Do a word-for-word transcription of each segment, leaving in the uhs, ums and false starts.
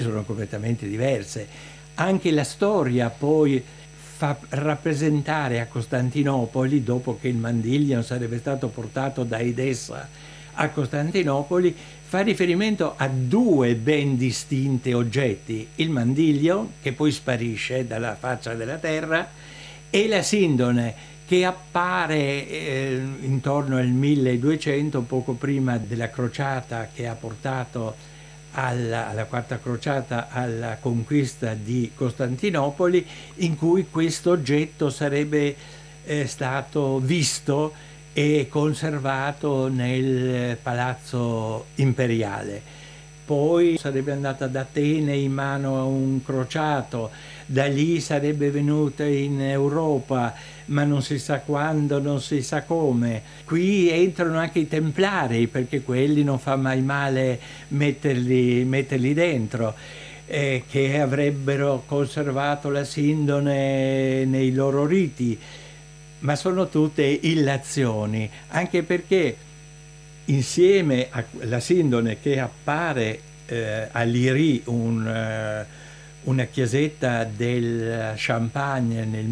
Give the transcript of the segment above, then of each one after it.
sono completamente diverse. Anche la storia poi fa rappresentare a Costantinopoli, dopo che il Mandiglion sarebbe stato portato da Edessa a Costantinopoli, fa riferimento a due ben distinte oggetti: il Mandiglion, che poi sparisce dalla faccia della terra, e la Sindone, che appare eh, intorno al milleduecento, poco prima della crociata che ha portato alla, alla quarta crociata, alla conquista di Costantinopoli, in cui questo oggetto sarebbe eh, stato visto e conservato nel palazzo imperiale. Poi sarebbe andata ad Atene in mano a un crociato, da lì sarebbe venuta in Europa, ma non si sa quando, non si sa come. Qui entrano anche i Templari, perché quelli non fa mai male metterli, metterli dentro, eh, che avrebbero conservato la Sindone nei loro riti. Ma sono tutte illazioni, anche perché insieme alla Sindone, che appare eh, a Liry, un, uh, una chiesetta del Champagne nel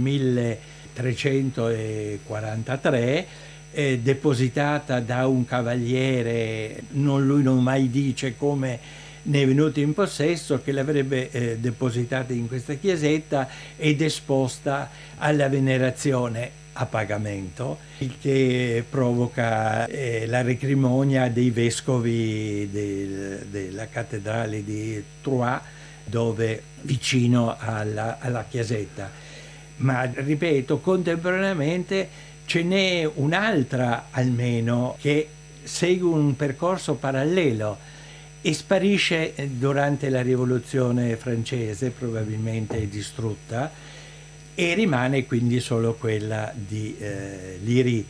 milletrecentoquarantatré, eh, depositata da un cavaliere, non, lui non mai dice come ne è venuto in possesso, che l'avrebbe eh, depositata in questa chiesetta ed esposta alla venerazione a pagamento, il che provoca eh, la recrimonia dei vescovi del, della cattedrale di Troyes, dove vicino alla, alla chiesetta. Ma ripeto, contemporaneamente ce n'è un'altra almeno che segue un percorso parallelo e sparisce durante la rivoluzione francese, probabilmente distrutta, e rimane quindi solo quella di eh, Liry,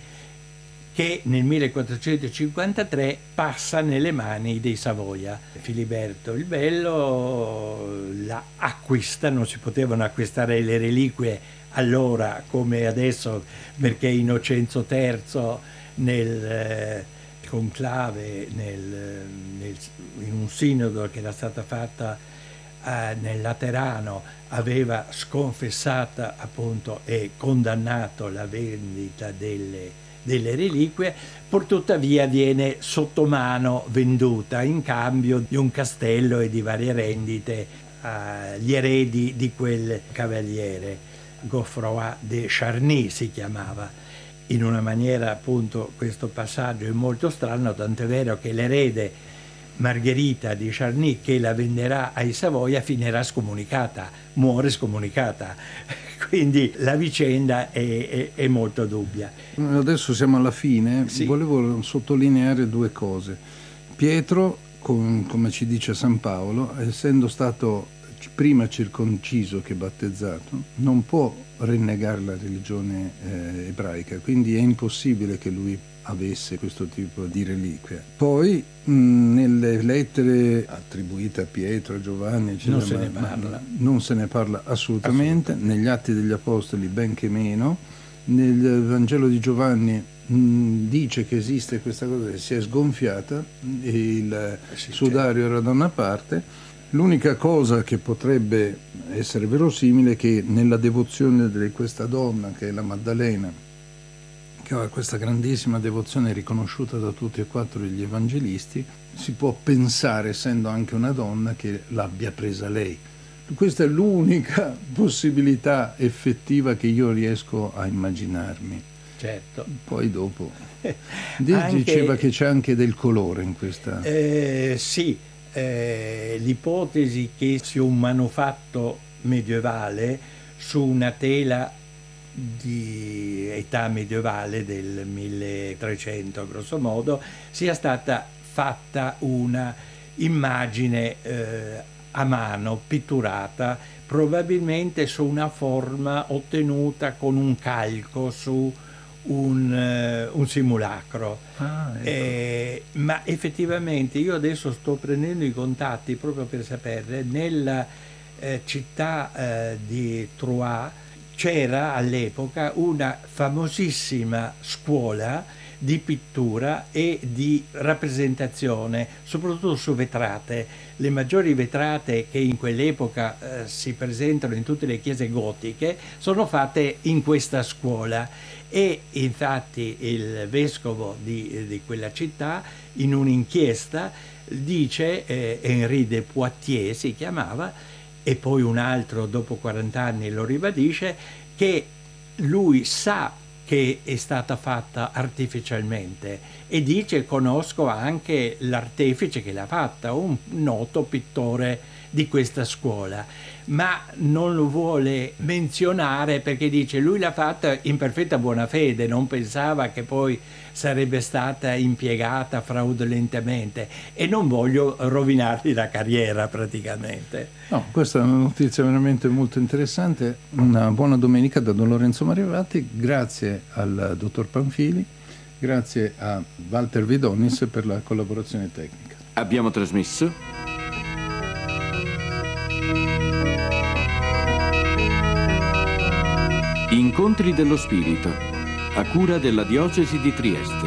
che nel millequattrocentocinquantatré passa nelle mani dei Savoia. Filiberto il Bello la acquista, non si potevano acquistare le reliquie allora come adesso, perché Innocenzo terzo nel eh, conclave, nel, nel, in un sinodo che era stata fatta eh, nel Laterano, aveva sconfessata appunto e condannato la vendita delle, delle reliquie, pur tuttavia viene sotto mano venduta in cambio di un castello e di varie rendite agli eredi di quel cavaliere. Godefroy de Charny si chiamava. In una maniera, appunto, questo passaggio è molto strano, tant'è vero che l'erede Margherita di Charny, che la venderà ai Savoia, finirà scomunicata, muore scomunicata. Quindi la vicenda è, è, è molto dubbia. Adesso siamo alla fine, sì. Volevo sottolineare due cose. Pietro, com, come ci dice San Paolo, essendo stato prima circonciso che battezzato, non può rinnegare la religione eh, ebraica, quindi è impossibile che lui avesse questo tipo di reliquie. Poi mh, nelle lettere attribuite a Pietro, a Giovanni, eccetera, non se ne ma, parla, ma non se ne parla assolutamente. assolutamente, negli Atti degli Apostoli ben che meno. Nel Vangelo di Giovanni mh, dice che esiste questa cosa che si è sgonfiata, il eh sì, sudario certo. era da una parte. L'unica cosa che potrebbe essere verosimile è che nella devozione di questa donna, che è la Maddalena, che ha questa grandissima devozione riconosciuta da tutti e quattro gli evangelisti, si può pensare, essendo anche una donna, che l'abbia presa lei. Questa è l'unica possibilità effettiva che io riesco a immaginarmi. Certo. Poi dopo anche, diceva che c'è anche del colore in questa... Eh, sì. Eh, l'ipotesi che sia un manufatto medievale su una tela di età medievale del milletrecento grosso modo sia stata fatta una immagine eh, a mano pitturata, probabilmente su una forma ottenuta con un calco su Un, uh, un simulacro. Ah, ecco. eh, ma effettivamente io adesso sto prendendo i contatti proprio per sapere. Nella eh, città eh, di Troyes c'era all'epoca una famosissima scuola di pittura e di rappresentazione, soprattutto su vetrate. Le maggiori vetrate che in quell'epoca eh, si presentano in tutte le chiese gotiche sono fatte in questa scuola, e infatti il vescovo di, di quella città in un'inchiesta dice, eh, Henri de Poitiers si chiamava, e poi un altro dopo quaranta anni lo ribadisce, che lui sa che è stata fatta artificialmente, e dice: conosco anche l'artefice che l'ha fatta, un noto pittore di questa scuola, ma non lo vuole menzionare perché dice lui l'ha fatta in perfetta buona fede, non pensava che poi sarebbe stata impiegata fraudolentemente, e non voglio rovinargli la carriera praticamente. No, questa è una notizia veramente molto interessante. Una buona domenica da Don Lorenzo Mariavatti, grazie al dottor Panfili, grazie a Walter Vidonis per la collaborazione tecnica. Abbiamo trasmesso Incontri dello Spirito, a cura della Diocesi di Trieste.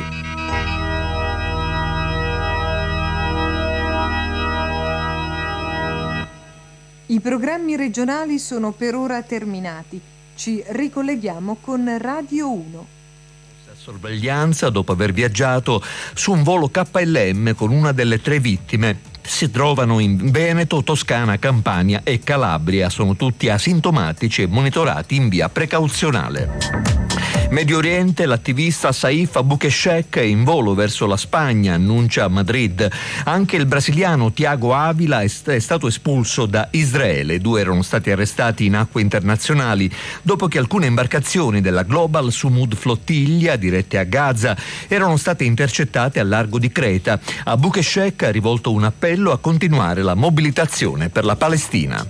I programmi regionali sono per ora terminati. Ci ricolleghiamo con Radio uno. Sorveglianza dopo aver viaggiato su un volo K L M con una delle tre vittime. Si trovano in Veneto, Toscana, Campania e Calabria. Sono tutti asintomatici e monitorati in via precauzionale. Medio Oriente, l'attivista Saif Abukeshek è in volo verso la Spagna, annuncia Madrid. Anche il brasiliano Thiago Ávila è, st- è stato espulso da Israele. Due erano stati arrestati in acque internazionali dopo che alcune imbarcazioni della Global Sumud Flottiglia dirette a Gaza erano state intercettate al largo di Creta. Abukeshek ha rivolto un appello a continuare la mobilitazione per la Palestina.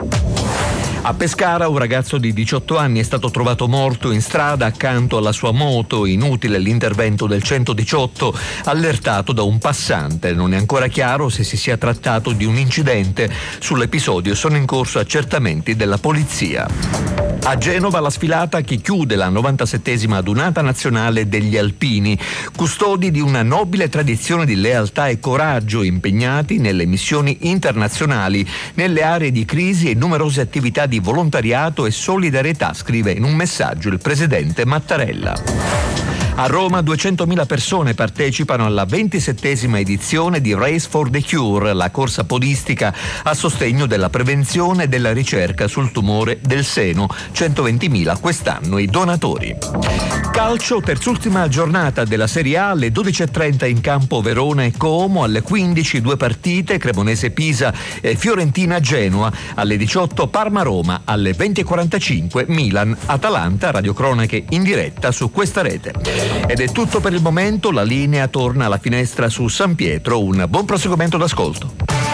A Pescara un ragazzo di diciotto anni è stato trovato morto in strada accanto alla sua moto. Inutile l'intervento del centodiciotto, allertato da un passante. Non è ancora chiaro se si sia trattato di un incidente. Sull'episodio sono in corso accertamenti della polizia. A Genova la sfilata che chiude la novantasettesima adunata nazionale degli alpini, custodi di una nobile tradizione di lealtà e coraggio, impegnati nelle missioni internazionali, nelle aree di crisi e numerose attività di volontariato e solidarietà, scrive in un messaggio il presidente Mattarella. A Roma duecentomila persone partecipano alla ventisettesima edizione di Race for the Cure, la corsa podistica a sostegno della prevenzione e della ricerca sul tumore del seno. centoventimila quest'anno i donatori. Calcio, terzultima giornata della Serie A, alle dodici e trenta in campo Verona e Como, alle quindici due partite, Cremonese-Pisa e Fiorentina-Genoa, alle diciotto Parma-Roma, alle venti e quarantacinque Milan-Atalanta. Radiocronache in diretta su questa rete. Ed è tutto per il momento, la linea torna alla finestra su San Pietro. Un buon proseguimento d'ascolto.